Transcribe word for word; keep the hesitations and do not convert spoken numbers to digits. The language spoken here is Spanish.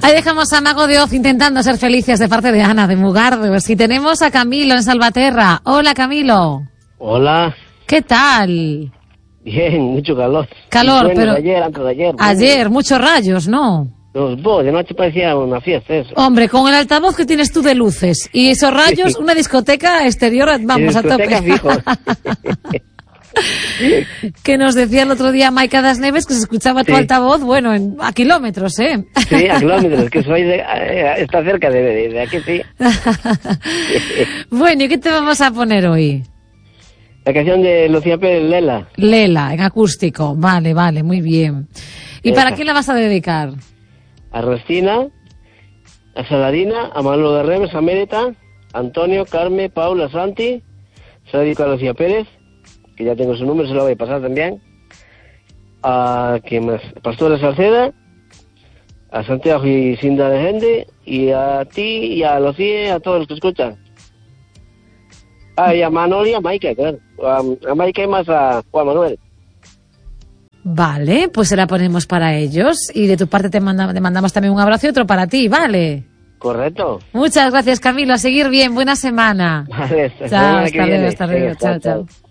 Ahí dejamos a Mago de Oz intentando ser felices de parte de Ana de Mugardos. Y tenemos a Camilo en Salvaterra. Hola, Camilo. Hola. ¿Qué tal? Bien, mucho calor. Calor, pero... De ayer, antes de ayer. Ayer, muchos rayos, ¿no? Los dos, de noche parecía una fiesta eso. Hombre, con el altavoz que tienes tú de luces y esos rayos, sí. Una discoteca exterior, vamos, discoteca a tope. Fijo. Que nos decía el otro día Maika Das Neves que se escuchaba tu sí. altavoz, bueno, en, a kilómetros, ¿eh? Sí, a kilómetros, que soy de, eh, está cerca de, de, de aquí, sí. Bueno, ¿y qué te vamos a poner hoy? La canción de Lucía Pérez, Lela. Lela, en acústico, vale, vale, muy bien. ¿Y Esa. para quién la vas a dedicar? A Restina, a Saladina, a Manolo de Remes, a Mérita, Antonio, Carmen, Paula, Santi, se la dedico a Lucía Pérez, que ya tengo su número, se lo voy a pasar también, a ¿quién más? Pastora Salceda, a Santiago y Cinda de Gente, y a ti, y a Lucía, y a todos los que escuchan. Ah, y a Manolo y a Maika, claro, a, a Maika y más a Juan Manuel. Vale, pues se la ponemos para ellos. Y de tu parte te, manda, te mandamos también un abrazo y otro para ti, ¿vale? Correcto. Muchas gracias, Camilo. A seguir bien. Buena semana. Vale, chao, hasta luego, hasta luego. Chao, chao. chao.